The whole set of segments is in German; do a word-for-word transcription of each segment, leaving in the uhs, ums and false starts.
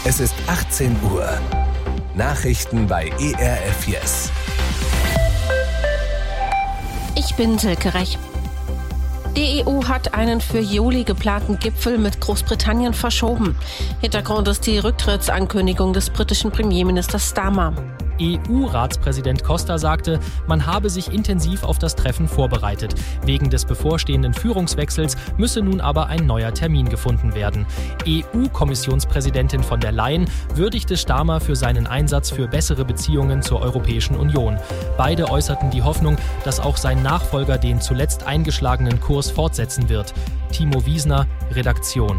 Es ist achtzehn Uhr. Nachrichten bei E R F Yes. Ich bin Silke Rech. Die E U hat einen für Juli geplanten Gipfel mit Großbritannien verschoben. Hintergrund ist die Rücktrittsankündigung des britischen Premierministers Starmer. E U-Ratspräsident Costa sagte, man habe sich intensiv auf das Treffen vorbereitet. Wegen des bevorstehenden Führungswechsels müsse nun aber ein neuer Termin gefunden werden. E U-Kommissionspräsidentin von der Leyen würdigte Starmer für seinen Einsatz für bessere Beziehungen zur Europäischen Union. Beide äußerten die Hoffnung, dass auch sein Nachfolger den zuletzt eingeschlagenen Kurs fortsetzen wird. Timo Wiesner, Redaktion.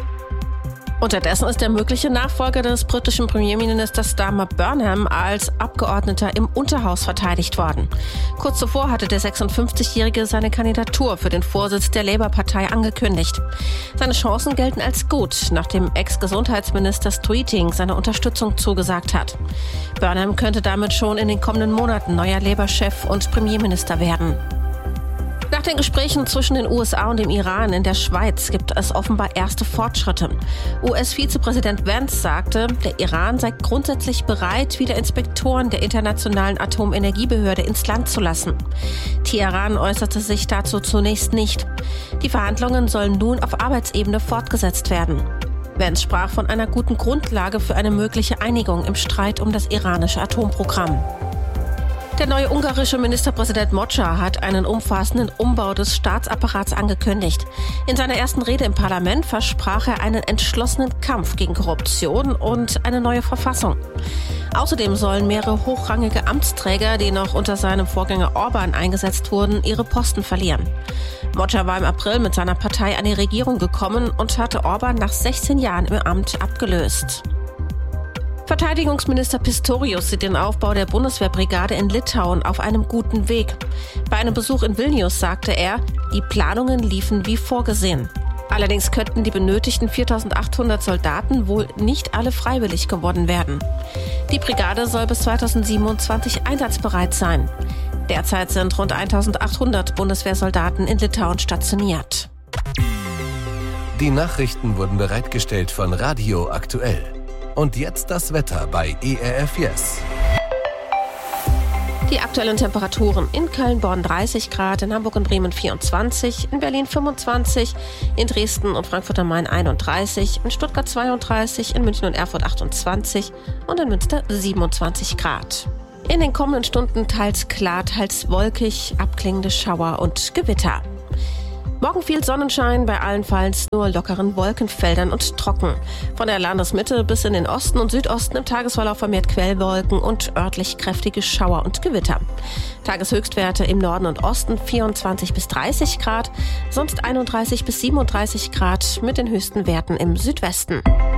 Unterdessen ist der mögliche Nachfolger des britischen Premierministers Starmer Burnham als Abgeordneter im Unterhaus verteidigt worden. Kurz zuvor hatte der sechsundfünfzigjährige seine Kandidatur für den Vorsitz der Labour-Partei angekündigt. Seine Chancen gelten als gut, nachdem Ex-Gesundheitsminister Streeting seine Unterstützung zugesagt hat. Burnham könnte damit schon in den kommenden Monaten neuer Labour-Chef und Premierminister werden. Nach den Gesprächen zwischen den U S A und dem Iran in der Schweiz gibt es offenbar erste Fortschritte. U S-Vizepräsident Vance sagte, der Iran sei grundsätzlich bereit, wieder Inspektoren der Internationalen Atomenergiebehörde ins Land zu lassen. Teheran äußerte sich dazu zunächst nicht. Die Verhandlungen sollen nun auf Arbeitsebene fortgesetzt werden. Vance sprach von einer guten Grundlage für eine mögliche Einigung im Streit um das iranische Atomprogramm. Der neue ungarische Ministerpräsident Mocsa hat einen umfassenden Umbau des Staatsapparats angekündigt. In seiner ersten Rede im Parlament versprach er einen entschlossenen Kampf gegen Korruption und eine neue Verfassung. Außerdem sollen mehrere hochrangige Amtsträger, die noch unter seinem Vorgänger Orban eingesetzt wurden, ihre Posten verlieren. Mocsa war im April mit seiner Partei an die Regierung gekommen und hatte Orban nach sechzehn Jahren im Amt abgelöst. Verteidigungsminister Pistorius sieht den Aufbau der Bundeswehrbrigade in Litauen auf einem guten Weg. Bei einem Besuch in Vilnius sagte er, die Planungen liefen wie vorgesehen. Allerdings könnten die benötigten viertausendachthundert Soldaten wohl nicht alle freiwillig gewonnen werden. Die Brigade soll bis zweitausendsiebenundzwanzig einsatzbereit sein. Derzeit sind rund eintausendachthundert Bundeswehrsoldaten in Litauen stationiert. Die Nachrichten wurden bereitgestellt von Radio Aktuell. Und jetzt das Wetter bei E R F Yes. Die aktuellen Temperaturen: in Köln, Bonn dreißig Grad, in Hamburg und Bremen vierundzwanzig, in Berlin fünfundzwanzig, in Dresden und Frankfurt am Main einunddreißig, in Stuttgart zweiunddreißig, in München und Erfurt achtundzwanzig und in Münster siebenundzwanzig Grad. In den kommenden Stunden teils klar, teils wolkig, abklingende Schauer und Gewitter. Morgen viel Sonnenschein, bei allenfalls nur lockeren Wolkenfeldern und trocken. Von der Landesmitte bis in den Osten und Südosten im Tagesverlauf vermehrt Quellwolken und örtlich kräftige Schauer und Gewitter. Tageshöchstwerte im Norden und Osten vierundzwanzig bis dreißig Grad, sonst einunddreißig bis siebenunddreißig Grad mit den höchsten Werten im Südwesten.